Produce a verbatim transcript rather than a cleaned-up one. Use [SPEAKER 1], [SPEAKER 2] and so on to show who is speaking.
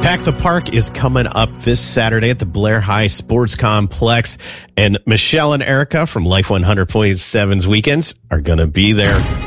[SPEAKER 1] Pack the Park is coming up this Saturday at the Blair High Sports Complex, and Michelle and Erica from Life one hundred point seven's Weekends are going to be there.